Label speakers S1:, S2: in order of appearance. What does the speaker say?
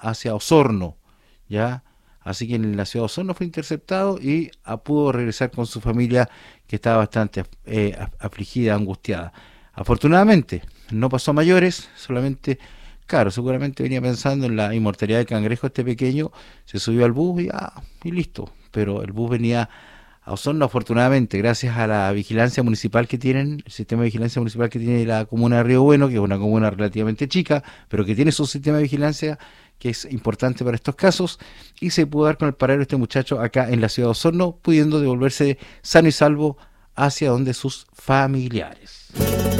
S1: hacia Osorno, ¿ya? Así que en la ciudad de Osorno fue interceptado y pudo regresar con su familia que estaba bastante afligida, angustiada. Afortunadamente, no pasó a mayores, solamente, claro, seguramente venía pensando en la inmortalidad del cangrejo este pequeño, se subió al bus y listo. Pero el bus venía a Osorno, afortunadamente, gracias a la vigilancia municipal que tienen, el sistema de vigilancia municipal que tiene la comuna de Río Bueno, que es una comuna relativamente chica, pero que tiene su sistema de vigilancia que es importante para estos casos, y se pudo dar con el paradero de este muchacho acá en la ciudad de Osorno, pudiendo devolverse sano y salvo hacia donde sus familiares.